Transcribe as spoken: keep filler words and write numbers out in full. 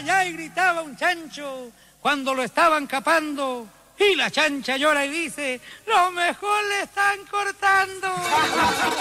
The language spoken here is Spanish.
ay! Gritaba un chancho cuando lo estaban capando. Y la chancha llora y dice, lo mejor le están cortando.